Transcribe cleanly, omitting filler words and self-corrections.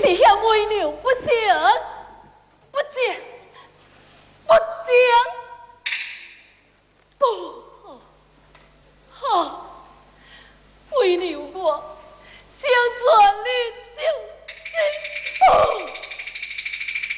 是向为娘不孝，不敬，不敬，不好，为娘我想全力。